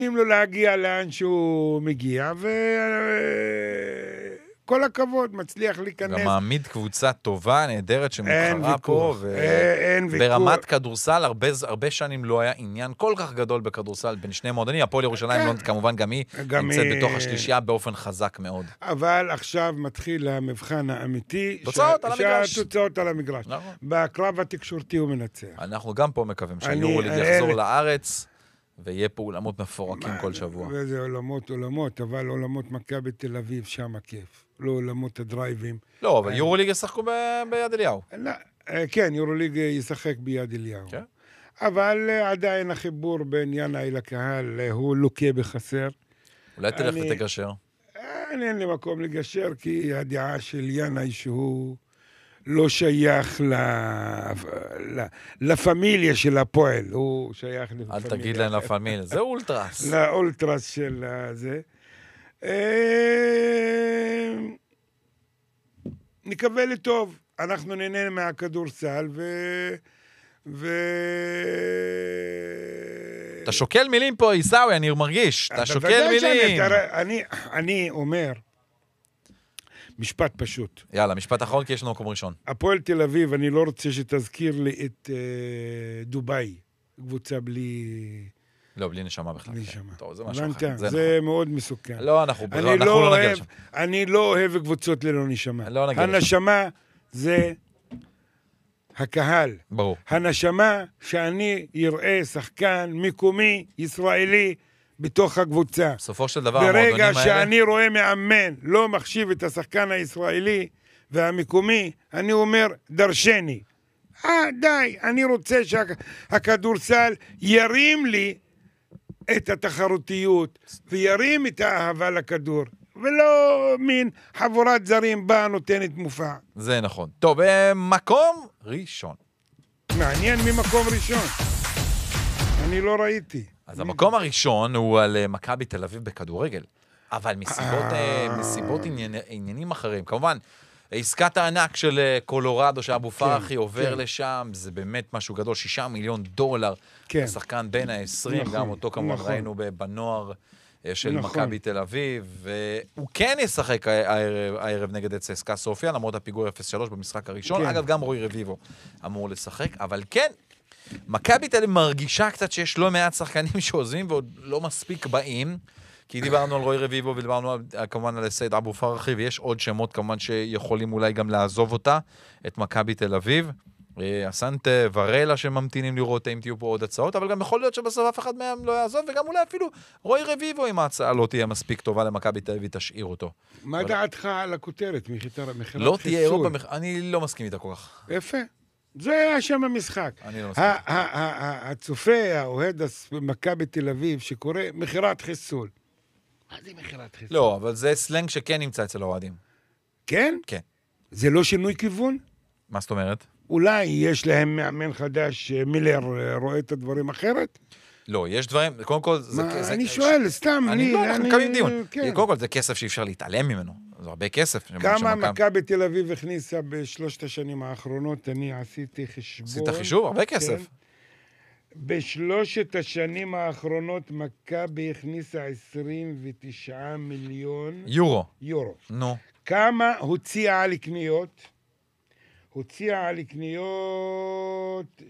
נותנים לו להגיע לאן שהוא מגיע, כל הכבוד, מצליח להיכנס. גם מעמיד קבוצה טובה, נהדרת, שמתחרה פה, אין ויכוח. ברמת כדורסל, הרבה שנים לא היה עניין כל כך גדול בכדורסל, בין שני מועדונים, הפועל ירושלים, כמובן גם היא נמצאת בתוך השלישייה באופן חזק מאוד. אבל עכשיו מתחיל המבחן האמיתי, תוצאות על המגרש. שהתוצאות על המגרש. בקרב התקשורתי הוא מנצח. אנחנו גם פה מקווים שהיורוליג יחזור לארץ, ויהיה פה אולמות מפורקים כל שבוע. וזה עולמות, אבל עולמות מכבי תל אביב שם הכיף. לא עולמות הדרייבים. לא, אבל יורוליג ישחקו ביד אליהו. כן, יורוליג ישחק ביד אליהו. אבל עדיין החיבור בין ינאי לקהל הוא לוקה בחסר. אולי תלך ותגשר. אין לי מקום לגשר, כי הדעה של ינאי שהוא לא שייך לפמיליה של הפועל, הוא שייך לפמיליה. אל תגיד להם לפמיליה, זה אולטרס. לאולטרס של זה. נקווה לטוב, אנחנו נהנה מהכדורסל אתה שוקל מילים פה, עיסאווי, אני מרגיש, אתה שוקל מילים. אני אומר, משפט פשוט. יאללה, משפט אחרון, כי יש לנו מקום ראשון. הפועל תל אביב, אני לא רוצה שתזכיר לי את דוביי, קבוצה בלי... לא, בלי נשמה בכלל. בלי נשמה. טוב, זה משהו אחר. זה מאוד מסוכן. לא, אנחנו לא נגיע לשם. אני לא אוהב קבוצות ללא נשמה. לא נגיע לשם. הנשמה זה הקהל. ברור. הנשמה שאני יראה שחקן מקומי ישראלי בתוך הקבוצה. בסופו של דבר, המועדונים האלה... ברגע שאני רואה מאמן, לא מחשיב את השחקן הישראלי והמקומי, אני אומר, דרשני. די, אני רוצה שהכדורסל ירים לי את התחרותיות, וירים את האהבה לכדור, ולא מין חבורת זרים בה נותנת מופע. זה נכון. טוב, מקום ראשון. מעניין ממקום ראשון. אני לא ראיתי. אז המקום הראשון הוא על מכבי תל אביב בכדורגל, אבל מסיבות עניינים אחרים. כמובן, עסקת הענק של קולורדו, שאבו פרחי עובר לשם, זה באמת משהו גדול, $6 מיליון, השחקן בין ה-20, גם אותו כמובן ראינו בנוער של מכבי תל אביב, והוא כן ישחק הערב נגד צסקה סופיה, למרות הפיגור 0-3 במשחק הראשון, אגב גם רוי רביבו אמור לשחק, אבל כן, מכבי תל אביב מרגישה קצת שיש לא מעט שחקנים שעוזבים ועוד לא מספיק באים, כי דיברנו על רוי רביבו ודיברנו כמובן על סייד אבו פרחי, ויש עוד שמות כמובן שיכולים אולי גם לעזוב אותה, את מכבי תל אביב, אסנטה ורלה שממתינים לראות אם תהיו פה עוד הצעות, אבל גם יכול להיות שבסוף אף אחד מהם לא יעזוב, וגם אולי אפילו רוי רביבו אם ההצעה לא תהיה מספיק טובה למכבי תל אביב, תשאיר אותו. מה דעתך על הכותרת? לא תהיה אירופה, אני לא מסכים איתה כל כך. יפה. זה היה שם המשחק. אני לא מסכים. הצופה, האוהד מכבי תל אביב, שקורא מחירת חיסול. מה זה מחירת חיסול? לא, אבל זה סלנג שכן נמצא אצל האוהדים. כן? כן. זה לא שינוי כיוון? מה זאת אומרת? אולי יש להם מאמן חדש, מילר רואה את הדברים אחרת? לא, יש דברים, קודם כל... אני שואל, סתם, אנחנו מקיימים דיון. קודם כל, זה כסף שאי אפשר להתעלם ממנו. זה הרבה כסף. כמה מכבי תל אביב הכניסה בשלושת השנים האחרונות, אני עשיתי חשבון. עשית חישוב? הרבה כסף. בשלושת השנים האחרונות מכבי הכניסה 29 מיליון יורו. נו. כמה הוציאה על קניות? הוציאה על קניות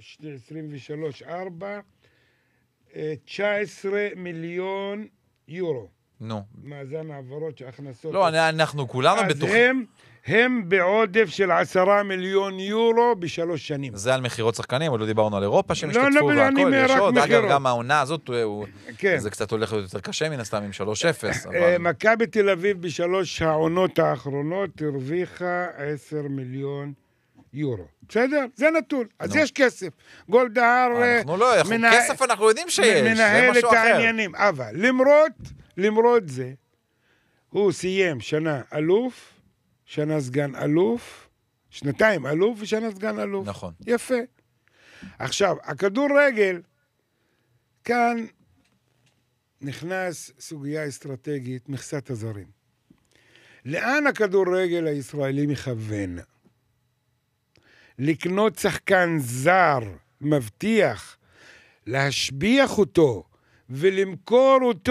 23-4, 19 מיליון יורו. נו. מאזן העברות שהכנסות. לא, אנחנו כולנו בטוחים. הם בעודף של 10 מיליון יורו ב3 שנים. זה על מחירות שחקנים, עוד לא דיברנו על אירופה שהם השתתפו והכל, יש עוד. אגב, גם העונה הזאת, זה קצת הולך יותר קשה מן הסתם עם 3-0. מכבי תל אביב בשלוש העונות האחרונות הרוויחה 10 מיליון יורו. בסדר? זה נתון. אז יש כסף. גולדהר... אנחנו לא, כסף אנחנו יודעים שיש. מנהל את העניינים. אבל למרות זה, הוא סיים שנה אלוף, שנה סגן אלוף, שנתיים אלוף ושנה סגן אלוף. נכון. יפה. עכשיו, הכדורגל, כאן נכנס סוגיה אסטרטגית, מכסת הזרים. לאן הכדורגל הישראלי מכוון? לקנות שחקן זר, מבטיח, להשביח אותו ולמכור אותו